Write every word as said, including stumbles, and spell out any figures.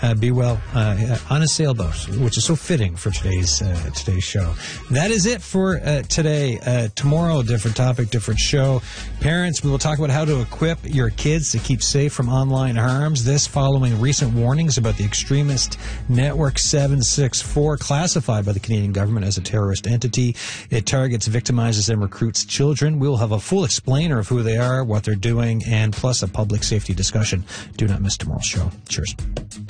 Uh, be well uh, on a sailboat, which is so fitting for today's uh, today's show. That is it for uh, today. Uh, tomorrow, different topic, different show. Parents, we will talk about how to equip your kids to keep safe from online harms. This following recent warnings about the extremist Network seven six four, classified by the Canadian government as a terrorist entity. It targets, victimizes, and recruits children. We will have a full explainer of who they are, what they're doing, and plus a public safety discussion. Do not miss tomorrow's show. Cheers.